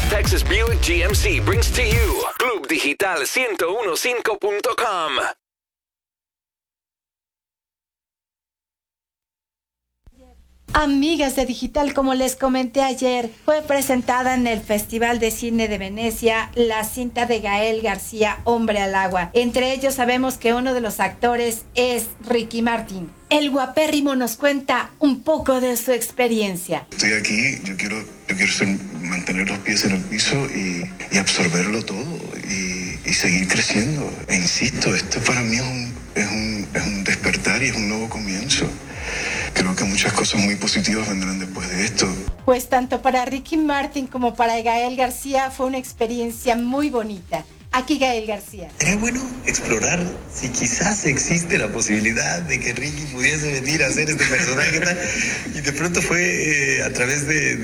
Texas Buick GMC brings to you Club Digital 1015.com. Amigas de Digital, como les comenté ayer, fue presentada en el Festival de Cine de Venecia la cinta de Gael García, Hombre al Agua. Entre ellos sabemos que uno de los actores es Ricky Martin. El guapérrimo nos cuenta un poco de su experiencia. Estoy aquí, yo quiero mantener los pies en el piso y absorberlo todo y seguir creciendo. E insisto, esto para mí es un despertar y es un nuevo comienzo. Creo que muchas cosas muy positivas vendrán después de esto. Pues tanto para Ricky Martin como para Gael García fue una experiencia muy bonita. Aquí Gael García. Sería bueno explorar si quizás existe la posibilidad de que Ricky pudiese venir a hacer este personaje tal. Y de pronto fue a través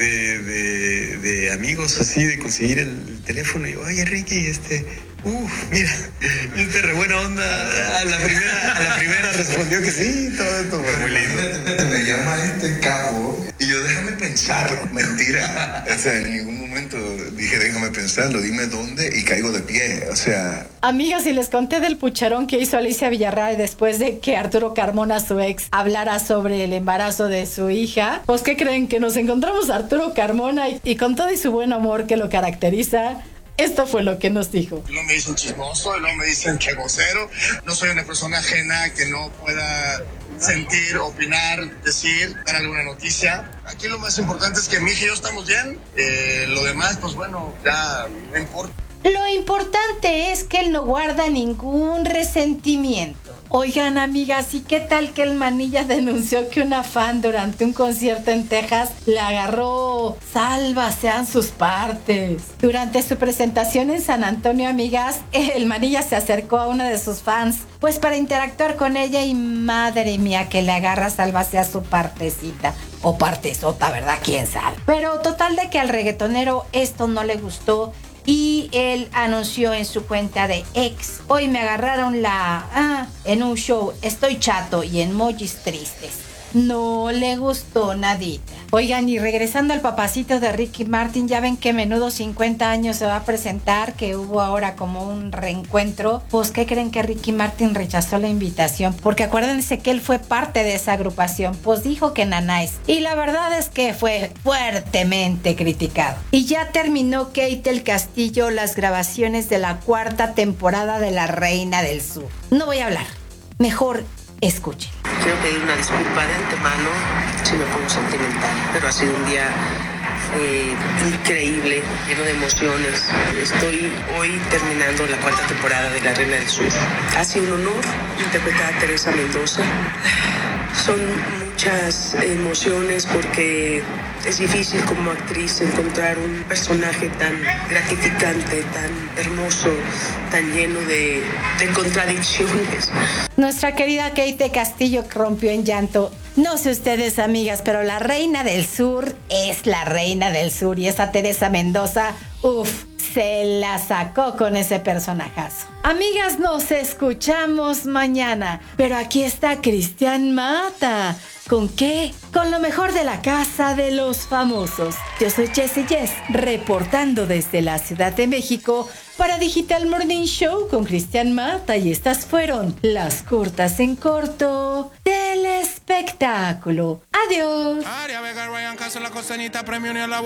de amigos así, de conseguir el teléfono. Y yo, oye Ricky, mira, re buena onda. A la primera respondió que sí, todo esto fue muy lindo. Me llama capo y yo, déjame pensarlo. Mentira. O sea, en ningún momento dije, déjame pensarlo, dime dónde y caigo de pie. O sea... Amigas, y les conté del pucharón que hizo Alicia Villarreal después de que Arturo Carmona, su ex, hablara sobre el embarazo de su hija. Pues, ¿qué creen? Que nos encontramos a Arturo Carmona y con todo y su buen humor que lo caracteriza, esto fue lo que nos dijo. No me dicen chismoso, no me dicen que vocero. No soy una persona ajena que no pueda sentir, opinar, decir, dar alguna noticia. Aquí lo más importante es que mi hija y yo estamos bien. Lo demás, pues bueno, ya no importa. Lo importante es que él no guarda ningún resentimiento. Oigan, amigas, ¿y qué tal que el Manilla denunció que una fan durante un concierto en Texas le agarró salva sean sus partes? Durante su presentación en San Antonio, amigas, el Manilla se acercó a una de sus fans, pues para interactuar con ella y madre mía que le agarra salva sea su partecita. O partezota, ¿verdad? ¿Quién sabe? Pero total de que al reggaetonero esto no le gustó. Y él anunció en su cuenta de X: hoy me agarraron en un show, estoy chato, y emojis tristes. No le gustó nadita. Oigan, y regresando al papacito de Ricky Martin, ya ven que Menudo 50 años se va a presentar, que hubo ahora como un reencuentro. Pues, ¿qué creen? Que Ricky Martin rechazó la invitación, porque acuérdense que él fue parte de esa agrupación. Pues dijo que nanáis. Y la verdad es que fue fuertemente criticado. Y ya terminó Kate del Castillo las grabaciones de la 4ª temporada de La Reina del Sur. No voy a hablar, mejor escuchen. Quiero pedir una disculpa de antemano si me pongo sentimental, pero ha sido un día increíble, lleno de emociones. Estoy hoy terminando la 4ª temporada de La Reina del Sur. Ha sido un honor interpretar a Teresa Mendoza. Son muchas emociones porque es difícil como actriz encontrar un personaje tan gratificante, tan hermoso, tan lleno de contradicciones. Nuestra querida Kate Castillo rompió en llanto. No sé ustedes, amigas, pero la Reina del Sur es la Reina del Sur, y esa Teresa Mendoza, se la sacó con ese personajazo. Amigas, nos escuchamos mañana, pero aquí está Cristian Mata. ¿Con qué? Con lo mejor de la casa de los famosos. Yo soy Jessie Jess, reportando desde la Ciudad de México para Digital Morning Show con Cristian Mata, y estas fueron las cortas en corto del espectáculo. Adiós.